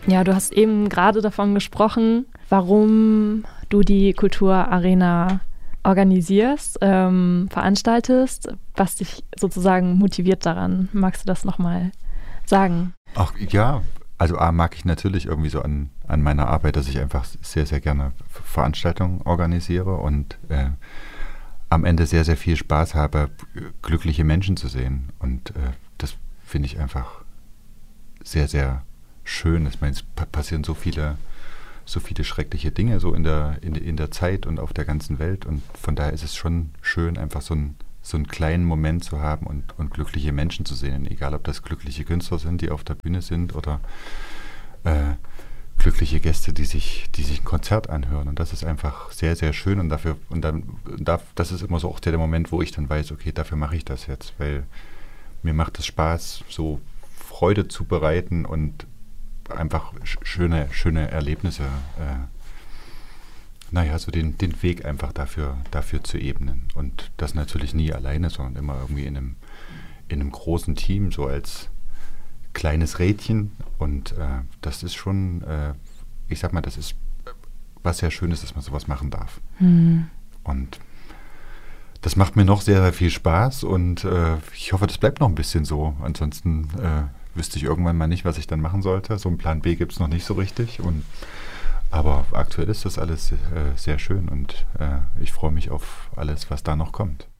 Ja, du hast eben gerade davon gesprochen, warum du die Kulturarena organisierst, veranstaltest, was dich sozusagen motiviert daran. Magst du das nochmal sagen? Ach ja, also A mag ich natürlich irgendwie so an meiner Arbeit, dass ich einfach sehr, sehr gerne Veranstaltungen organisiere und am Ende sehr, sehr viel Spaß habe, glückliche Menschen zu sehen. Und das finde ich einfach sehr, sehr schön. Ich meine, es passieren so viele schreckliche Dinge so in der Zeit und auf der ganzen Welt. Und von daher ist es schon schön, einfach so einen kleinen Moment zu haben und glückliche Menschen zu sehen. Egal, ob das glückliche Künstler sind, die auf der Bühne sind oder glückliche Gäste, die sich ein Konzert anhören. Und das ist einfach sehr, sehr schön. Und das ist immer so auch der Moment, wo ich dann weiß, okay, dafür mache ich das jetzt, weil mir macht es Spaß, so Freude zu bereiten und einfach schöne Erlebnisse, so den Weg einfach dafür zu ebnen. Und das natürlich nie alleine, sondern immer irgendwie in einem großen Team, so als kleines Rädchen. Und das ist schon, ich sag mal, das ist was sehr Schönes, dass man sowas machen darf. Mhm. Und das macht mir noch sehr, sehr viel Spaß und ich hoffe, das bleibt noch ein bisschen so. Ansonsten wüsste ich irgendwann mal nicht, was ich dann machen sollte. So einen Plan B gibt es noch nicht so richtig. Aber aktuell ist das alles sehr schön und ich freue mich auf alles, was da noch kommt.